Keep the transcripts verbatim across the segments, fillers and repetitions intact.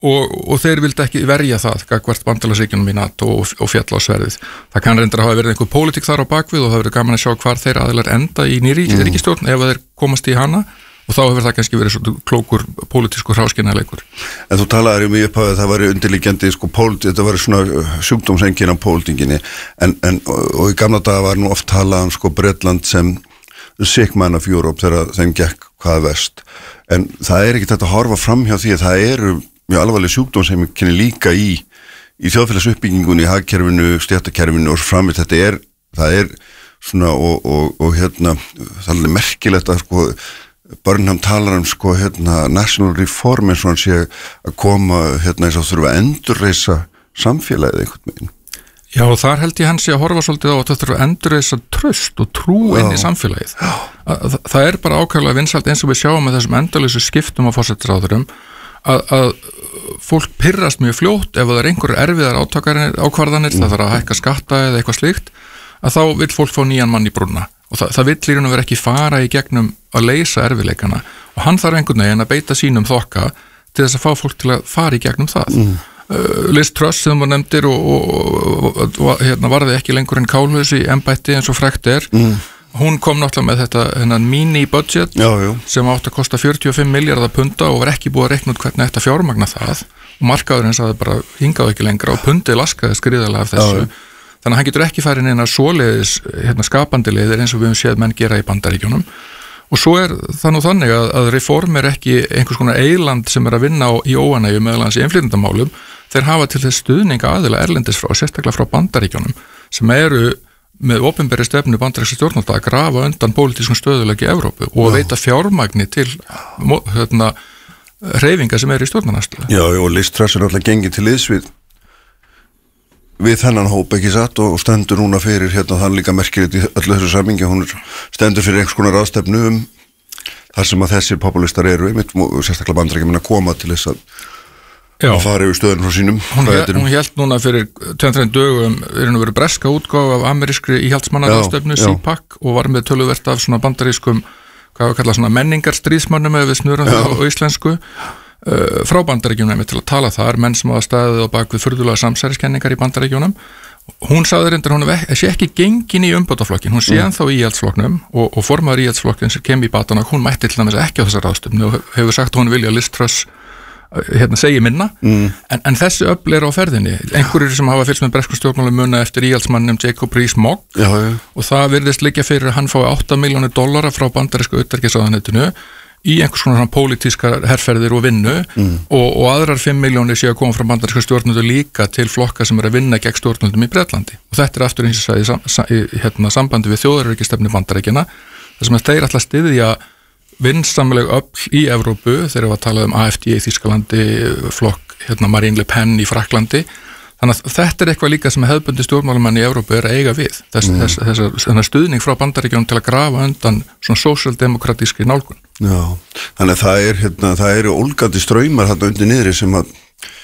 og, og þeir vildi ekki verja það gagnvart bandalagsríkjunum í NATO og, og fjalla á sverðið. Það kann reyndar að hafa verið einhver pólitík þar á bakvið og það verið gaman að sjá hvar þeir aðilar enda í nýri mm. ríkisstjórn ef þeir komast í hana og þá hefur það kannski verið svona klókur pólitískur hráskinnarleikur. En þú talaðir um í upphafið að það var undirliggjandi sko pólitík, þetta var svona sjúkdómsengin á pólitíkinni en, en og, og í gamla daga var nú oft talað um sko Bretland sem sick man of Europe þegar þeim gekk hvað verst. En það er ekki þetta að horfa fram hjá því að það eru mjög alvarleg sjúkdóm sem kynni líka í í þjóðfélagsuppbyggingunni, í hagkerfinu, stéttakerfinu og framvið þetta er, það er svona og, og, og hérna það er merkilegt að sko Burnham talar um sko hérna national reform eins og hann sé að koma hérna eins og þurfa að endurreisa samfélagið einhvern veginn. Já og þar held ég hann sé að horfa svolítið á að það þurfa að endurreisa traust og trú inn í samfélagið. Það, það er bara ákveðlega vinsælt eins og við sjáum með þessum endalausu skiptum á forsætisráðherrum Að, að fólk pirrast mjög fljótt ef það er einhverjur erfiðar ákvarðanir, mm. það þarf að hækka skatta eða eitthvað slíkt, að þá vill fólk fá nýjan mann í brúna og það, það vill í raun og vera ekki fara í gegnum að leysa erfiðleikana og hann þarf einhvern veginn að beita sínum þokka til þess að fá fólk til að fara í gegnum það. Mm. Uh, Liz Truss sem var nefndir og, og, og, og hérna varði ekki lengur en kálhaus í embætti eins og frægt er. Mm. Hún kom náttúrulega með þetta hennan mini-budget já, já. sem átti að kosta fjörutíu og fimm milljarða punda og var ekki búið að reikna út hvernig þetta fjármagna það og markaðurinn sagði bara hingað ekki lengra og pundið laskaði skriðalega af þessu. Já, þannig að hann getur ekki farið neina svoleiðis hérna, skapandi leiðir eins og við höfum séð menn gera í Bandaríkjunum og svo er það nú þannig að, að reform er ekki einhvers konar eiland sem er að vinna á, í óanægju meðal hans í innflytjendamálum, þeir hafa til þess stuðninga aðila erlendis frá, sérstaklega frá Bandaríkjunum sem eru með opinberri stefnu bandarískra stjórnvalda að grafa undan pólitískum stöðuleiki í Evrópu og að veita fjármagni til hérna, hreyfinga sem er í stjórnarnastöðu. Já, og Liz Truss er náttúrulega gengið til liðs við við þennan hóp ekki satt og stendur núna fyrir hérna þann líka merkilegt í öllu þessu sammingi, hún stendur fyrir einhvers konar ráðstefnu um þar sem að þessir populistar eru, einmitt sérstaklega Bandaríkjamenn að koma til þess að Já. að fara yfir stöðun frá sínum. Hún, hel, hún hélt núna fyrir tveim dögum er nú verið breska útgáfa af amerískri íhaldsmannaráðstefnu C PAC og var með töluvert af svona bandarískum hvað við kalla svona menningarstríðsmönnum eða við snurðum það á íslensku uh, frá Bandaríkjunum til að tala þar menn sem hafa staðið á bak við furðulega samsæriskenningar í Bandaríkjunum. Hún sagði reyndar hún er ekki gengin í umbótaflokkin, hún sé mm. ennþá í íhaldsflokknum og, og formaður íhaldsflokkin sem kem í batana, hún mætti til dæmis ekki á þessar ráðstefnu og hefur sagt hún vilja Liz Truss hérna segi minna, mm. en, en þessi öfl er á ferðinni. Einhverjir sem hafa fylgst með bresku stjórnmálum muna eftir íhaldsmannum Jacob Rees-Mogg já, já. og það virðist liggja fyrir að hann fái átta milljónir dollara frá bandarísku utanríkisráðuneytinu í einhvers konar svona pólitískar herferðir og vinnu mm. og, og aðrar fimm milljónir séu að koma frá bandarísku stjórnundu líka til flokka sem er að vinna gegn stjórnundum í Bretlandi og þetta er aftur eins og sagði í, í, í hérna, sambandi við þjóðaröryggisstefnu Bandaríkjanna þar sem að þeir ætla að styðja vinsamleg öfl í Evrópu þegar við að tala um A F D í Þýskalandi flokk hérna Marine Le Pen í Frakklandi þannig að þetta er eitthvað líka sem hefðbundi stjórnmálumann í Evrópu er að eiga við þess, mm. þess, þess, þess stuðning frá Bandaríkjunum til að grafa undan svona sósíaldemókratískri nálgun. Já, þannig að það er hérna, það eru ólgandi straumar þarna undir niðri sem að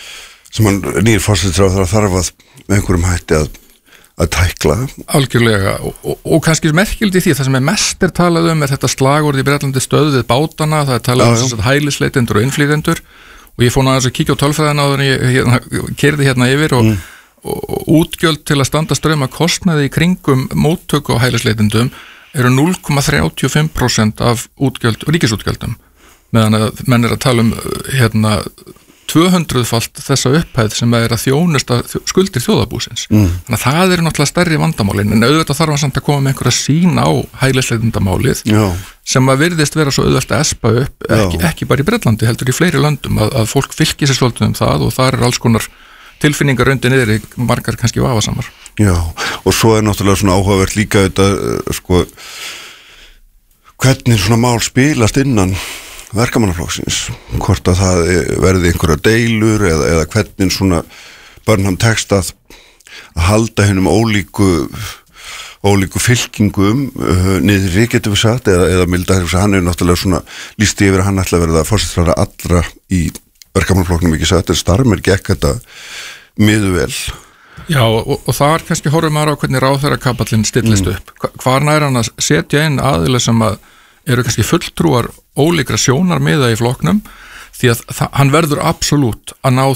sem að nýr forsætisráðherra þarf að með einhverjum hætti að að tækla. Algjörlega og, og, og kannski merkildi því það sem er mest er talað um er þetta slagorð í Bretlandi stöðið bátana, það er talað um þess að hælisleitendur og innflytendur og ég fór náttúrulega að kíkja á tölfræðina áður en ég hérna, keyrði hérna yfir og, mm. og, og útgjöld til að standa straum að kostnaði í kringum móttöku á hælisleitendum eru núll komma þrjátíu og fimm prósent af útgjöld, ríkisútgjöldum meðan að menn er að tala um hérna tvö hundruð falt þessa upphæð sem er að þjónusta skuldir þjóðarbúsins. Mm. Þannig að það eru náttúrulega stærri vandamálin en auðvitað þarf hann samt að koma með einhverja sín á hælisleitendamálið sem að virðist vera svo auðvelt að espa upp ekki, ekki bara í Bretlandi heldur í fleiri löndum að, að fólk fylgir sér svolítið um það og það eru alls konar tilfinningar undir niður í margar kannski vafasamar. Já, og svo er náttúrulega svona áhugavert líka þetta sko hvernig svona mál spilast innan verkamannaflokksins, hvort að það verði einhverja deilur eða, eða hvernig svona Burnham tekst að, að halda hennum ólíku ólíku fylkingum uh, niðri getur við sagt eða, eða milda hann er náttúrulega svona lísti yfir að hann ætla að verða forsætisráðherra allra í verkamannaflokknum ekki sagt en Starmer gekk þetta miður vel. Já og, og þar kannski horfum maður á hvernig ráðherrakapallinn stillist mm. upp. Hvar nær hann að setja inn aðila sem að eru kannski fulltrúar ólíkra sjónarmiða í flokknum því að það, hann verður absolutt að ná